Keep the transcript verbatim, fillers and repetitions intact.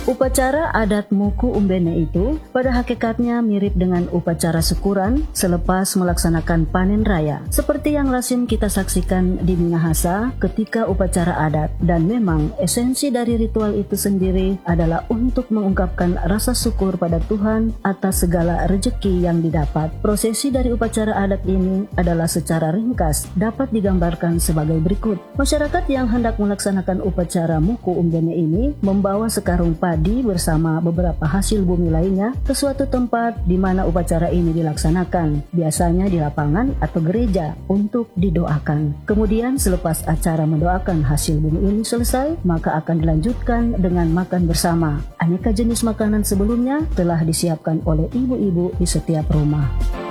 Upacara adat Muku Umbene itu pada hakikatnya mirip dengan upacara syukuran selepas melaksanakan panen raya, seperti yang lazim kita saksikan di Minahasa ketika upacara adat. Dan memang esensi dari ritual itu sendiri adalah untuk mengungkapkan rasa syukur pada Tuhan atas segala rejeki yang didapat. Prosesi dari upacara adat ini adalah secara ringkas dapat digambarkan sebagai berikut. Masyarakat yang hendak melaksanakan upacara Muku Umbene ini membawa sekarung padi bersama beberapa hasil bumi lainnya ke suatu tempat di mana upacara ini dilaksanakan, biasanya di lapangan atau gereja, untuk didoakan. Kemudian selepas acara mendoakan hasil bumi ini selesai, maka akan dilanjutkan dengan makan bersama. Aneka jenis makanan sebelumnya telah disiapkan oleh ibu-ibu di setiap rumah.